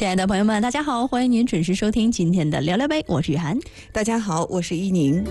亲爱的朋友们，大家好，欢迎您准时收听今天的聊聊杯，我是雨涵。 大家好，我是依宁。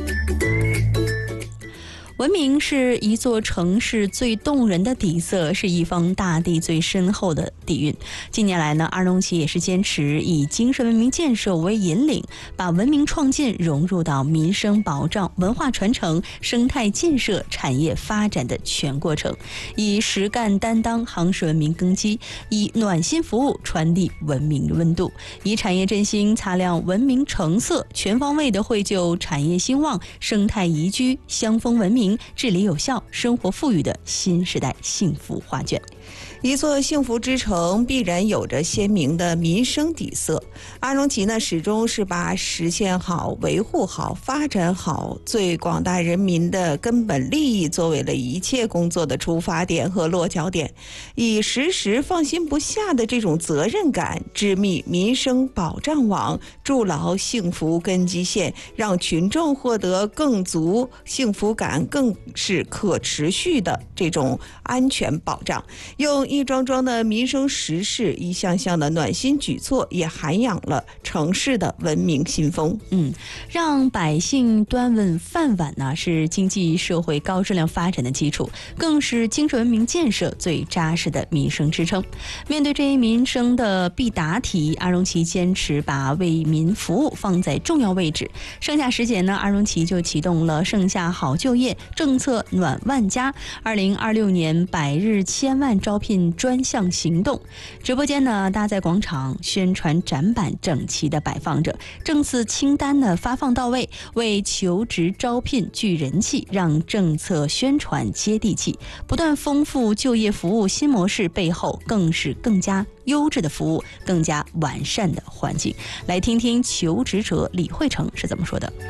文明是一座城市最动人的底色，是一方大地最深厚的底蕴。近年来呢，阿荣旗也是坚持以精神文明建设为引领，把文明创建融入到民生保障、文化传承、生态建设、产业发展的全过程，以实干担当夯实文明根基，以暖心服务传递文明温度，以产业振兴擦亮文明成色，全方位的绘就产业兴旺、生态宜居、乡风文明、治理有效、生活富裕的新时代幸福画卷。 一座幸福之城必然有着鲜明的民生底色。阿荣旗呢，始终是把实现好、维护好、发展好最广大人民的根本利益作为了一切工作的出发点和落脚点，以时时放心不下的这种责任感，织密民生保障网，筑牢幸福根基线，让群众获得更足幸福感，更是可持续的这种安全保障。用一桩桩的民生实事，一项项的暖心举措，也涵养了城市的文明新风。 让百姓端稳饭碗呢，是经济社会高质量发展的基础，更是精神文明建设最扎实的民生支撑。面对这一民生的必答题，阿荣旗坚持把为民服务放在重要位置。盛夏时节呢，阿荣旗就启动了盛夏好就业政策暖万家2026年百日千万招聘专项行动。直播间呢，搭载广场，宣传展板整齐的摆放着，政策清单的发放到位，为求职招聘聚人气，让政策宣传接地气。不断丰富就业服务新模式背后，更是更加优质的服务，更加完善的环境。来听听求职者李慧成是怎么说的。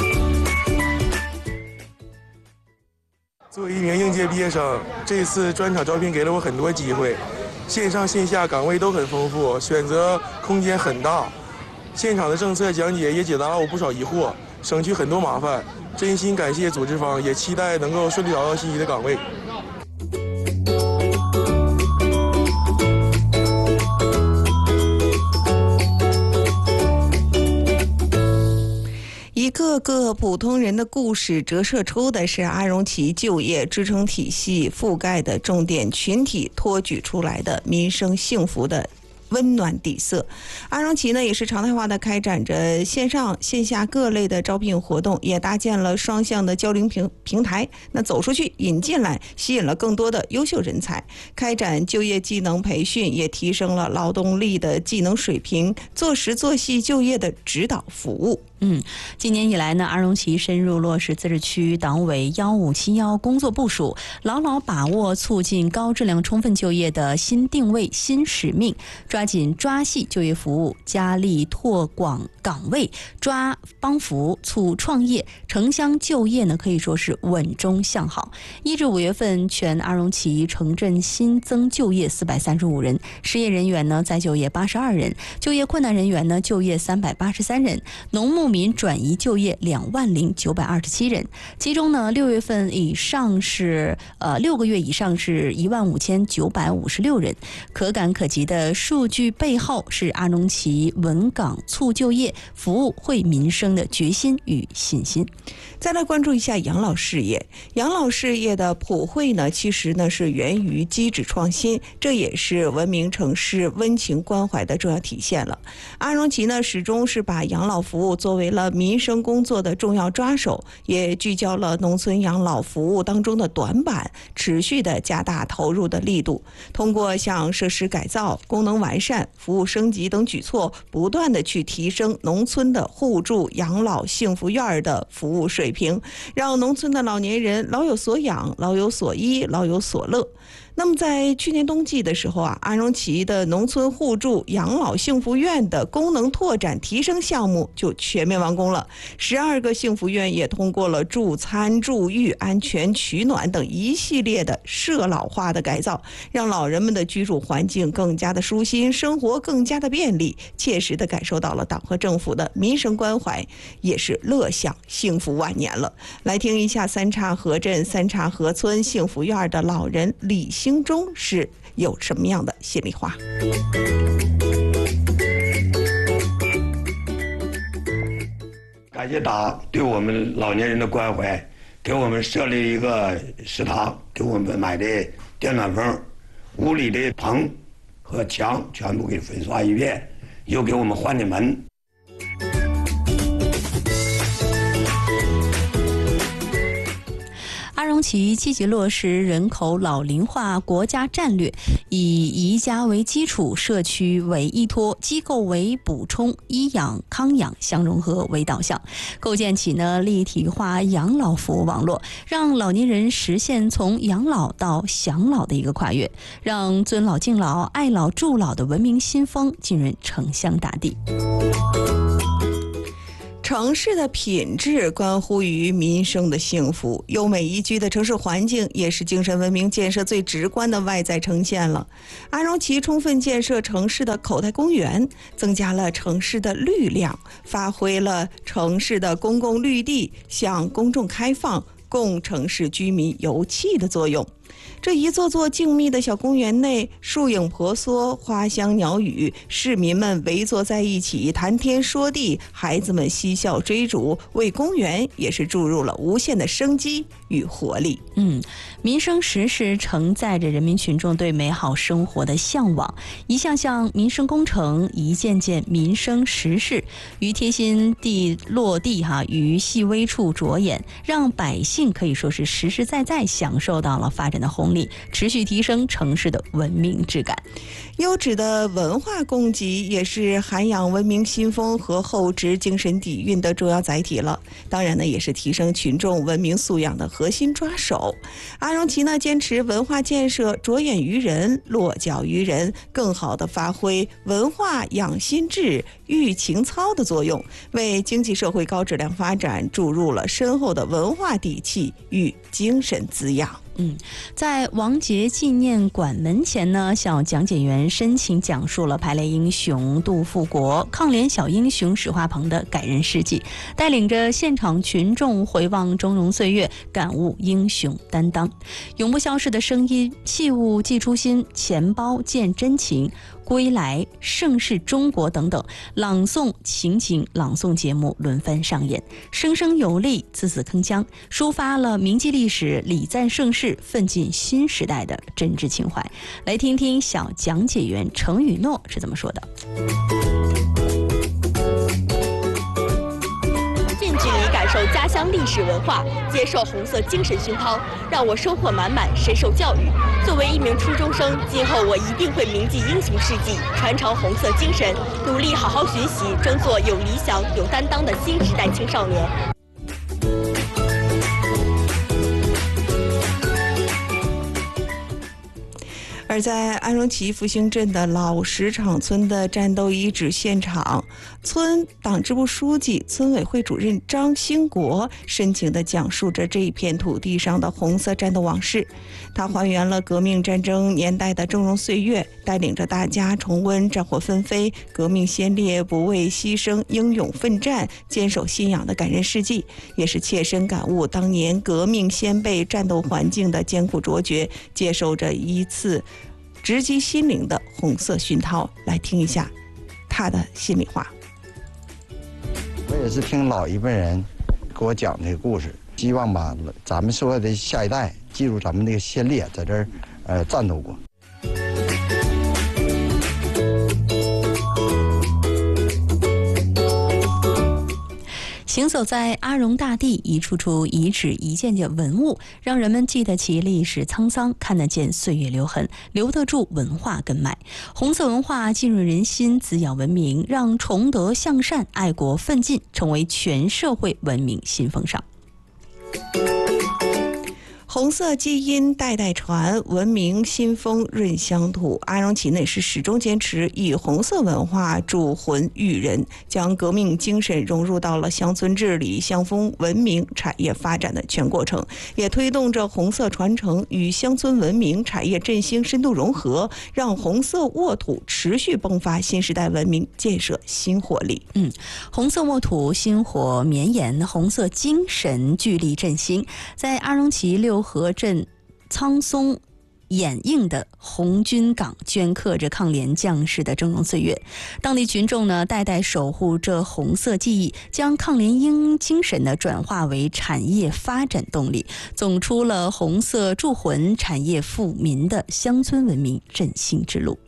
作为一名应届毕业生，这次专场招聘给了我很多机会，线上线下岗位都很丰富，选择空间很大。现场的政策讲解也解答了我不少疑惑，省去很多麻烦。真心感谢组织方，也期待能够顺利找到心仪的岗位。 一个个普通人的故事折射出的是阿荣旗就业支撑体系覆盖的重点群体托举出来的民生幸福的温暖底色。阿荣旗呢，也是常态化的开展着线上线下各类的招聘活动，也搭建了双向的交流平台，那走出去引进来，吸引了更多的优秀人才。开展就业技能培训，也提升了劳动力的技能水平，做实做细就业的指导服务。 今年以来呢，阿荣旗深入落实自治区党委1571工作部署，牢牢把握促进高质量充分就业的新定位、新使命，抓紧抓细就业服务，加力拓广岗位，抓帮扶促创业，城乡就业呢可以说是稳中向好。1至5月份，全阿荣旗城镇新增就业435人，失业人员呢再就业82人，就业困难人员呢就业383人，农牧民转移就业20927人，其中呢6月份以上是6个月以上是15956人。可感可及的数据背后，是阿荣旗稳岗促就业、服务惠民生的决心与信心。 再来关注一下养老事业。养老事业的普惠呢，其实呢是源于机制创新，这也是文明城市温情关怀的重要体现了。阿荣旗呢，始终是把养老服务作为了民生工作的重要抓手，也聚焦了农村养老服务当中的短板，持续的加大投入的力度，通过像设施改造、功能完善、服务升级等举措，不断的去提升农村的互助养老幸福院的服务水平，让农村的老年人老有所养、老有所依、老有所乐。那么在去年冬季的时候阿荣旗的农村互助养老幸福院的功能拓展提升项目就全面完工了。12个幸福院也通过了助餐、助浴、安全取暖等一系列的社老化的改造，让老人们的居住环境更加的舒心，生活更加的便利，切实的感受到了党和政府的民生关怀，也是乐享幸福晚年了。来听一下三岔河镇三岔河村幸福院的老人李兴中是有什么样的心里话。 感谢党对我们老年人的关怀，给我们设立一个食堂，给我们买的电暖风，屋里的棚和墙全部给粉刷一遍，又给我们换的门。 阿荣旗积极落实人口老龄化国家战略，以宜家为基础，社区为依托，机构为补充，医养康养相融合为导向，构建起立体化养老服务网络，让老年人实现从养老到享老的一个跨越，让尊老敬老、爱老助老的文明新风进入城乡大地。 城市的品质关乎于民生的幸福，优美宜居的城市环境也是精神文明建设最直观的外在呈现了。阿荣旗充分建设城市的口袋公园，增加了城市的绿量，发挥了城市的公共绿地向公众开放，供城市居民游憩的作用。这一座座静谧的小公园内，树影婆娑，花香鸟语，市民们围坐在一起谈天说地，孩子们嬉笑追逐，为公园也是注入了无限的生机与活力。 民生实事承载着人民群众对美好生活的向往，一项项民生工程，一件件民生实事，于贴心地落地于细微处着眼，让百姓可以说是实实在在享受到了发展的红利，持续提升城市的文明质感。 优质的文化供给也是涵养文明新风和厚植精神底蕴的重要载体了。当然呢，也是提升群众文明素养的核心抓手。阿荣旗坚持文化建设着眼于人，落脚于人，更好地发挥文化养心智、育情操的作用，为经济社会高质量发展注入了深厚的文化底气与精神滋养。 在王杰纪念馆门前小讲解员深情讲述了排雷英雄杜富国、抗联小英雄史华鹏的感人事迹，带领着现场群众回望峥嵘岁月，感悟英雄担当。永不消逝的声音，器物寄初心，钱包见真情，归来、盛世中国等等朗诵情景朗诵节目轮番上演，声声有力，字字铿锵，抒发了铭记历史、礼赞盛世、奋进新时代的真挚情怀。来听听小讲解员程雨诺是怎么说的。 近距离感受家乡历史文化，接受红色精神熏陶，让我收获满满，深受教育。作为一名初中生，今后我一定会铭记英雄事迹，传承红色精神，努力好好学习，争做有理想、有担当的新时代青少年。 而在安荣旗复兴镇的老石场村的战斗遗址现场，村党支部书记、村委会主任张兴国深情地讲述着这一片土地上的红色战斗往事。他还原了革命战争年代的峥嵘岁月，带领着大家重温战火纷飞、革命先烈不畏牺牲、英勇奋战、坚守信仰的感人事迹，也是切身感悟当年革命先辈战斗环境的艰苦卓绝，接受着一次直击心灵的红色熏陶。来听一下他的心里话。 我也是听老一辈人给我讲这个故事，希望把咱们所有的下一代记住咱们这个先烈在这儿战斗过。 行走在阿荣大地，一处处遗址，一件件文物，让人们记得起历史沧桑，看得见岁月留痕，留得住文化根脉。红色文化浸润人心，滋养文明，让崇德向善、爱国奋进成为全社会文明新风尚。 红色基因代代传，文明新风润乡土。阿荣旗内是始终坚持以红色文化铸魂育人，将革命精神融入到了乡村治理、乡风文明产业发展的全过程，也推动着红色传承与乡村文明产业振兴深度融合，让红色沃土持续迸发新时代文明建设新活力。 红色沃土薪火绵延，红色精神聚力振兴。在阿荣旗六合镇苍松掩映的红军岗，镌刻着抗联将士的峥嵘岁月。当地群众呢，代代守护这红色记忆，将抗联精神呢转化为产业发展动力，走出了红色铸魂、产业富民的乡村文明振兴之路。